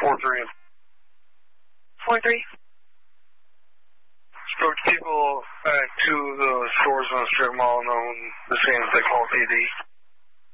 4-3. 4-3. Spoke to people at two of the stores on the strip mall known the same as they call PD.